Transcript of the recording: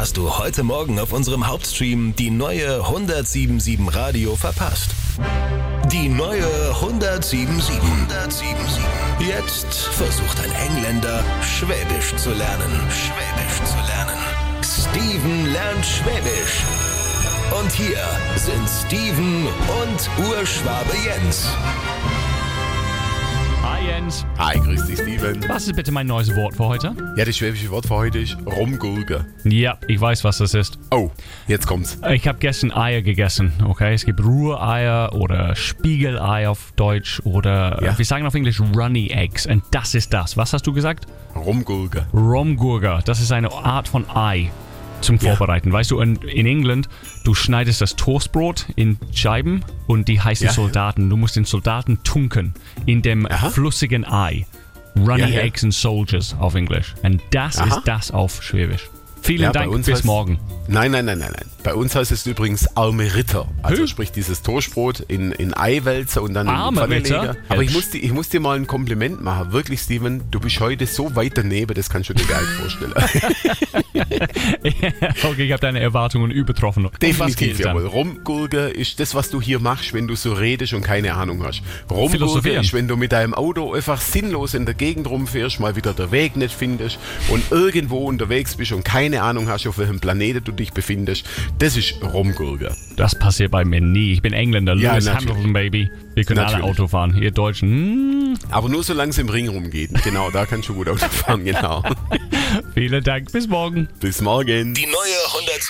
hast du heute Morgen auf unserem Hauptstream die neue 107.7 Radio verpasst. Die neue 107.7. Jetzt versucht ein Engländer, Schwäbisch zu lernen. Steven lernt Schwäbisch. Und hier sind Steven und Urschwabe Jens. Hi Jens. Hi, grüß dich Steven. Was ist bitte mein neues Wort für heute? Ja, das schwäbische Wort für heute ist Rumgurke. Ja, ich weiß, was das ist. Oh, jetzt kommt's. Ich habe gestern Eier gegessen, okay? Es gibt Ruhreier oder Spiegelei auf Deutsch oder wir sagen auf Englisch Runny Eggs. Und das ist das. Was hast du gesagt? Rumgurke. Rumgurke. Das ist eine Art von Ei zum Vorbereiten. Weißt du, in England, du schneidest das Toastbrot in Scheiben und die heißen Soldaten. Du musst den Soldaten tunken in dem flüssigen Ei. Runny Eggs and Soldiers auf Englisch. Und das ist das auf Schwäbisch. Vielen Dank, bis morgen. Nein. Bei uns heißt es übrigens arme Ritter. Also sprich dieses Toastbrot in Eiwälze und dann in die Pfanne legen. Aber ich muss dir mal ein Kompliment machen. Wirklich, Steven, du bist heute so weit daneben, das kannst du dir gar nicht vorstellen. Okay, ich habe deine Erwartungen übertroffen. Definitiv, jawohl. Rumgurke ist das, was du hier machst, wenn du so redest und keine Ahnung hast. Rumgurke ist, wenn du mit deinem Auto einfach sinnlos in der Gegend rumfährst, mal wieder den Weg nicht findest und irgendwo unterwegs bist und keine Ahnung hast, auf welchem Planeten du dich befindest. Das ist Rumgurke. Das passiert bei mir nie. Ich bin Engländer. Ja, Lewis Hamilton, Baby. Wir können alle Auto fahren. Ihr Deutschen. Aber nur solange es im Ring rumgeht. Genau, da kannst du gut Auto fahren, genau. Vielen Dank. Bis morgen. Bis morgen. Die neue 107.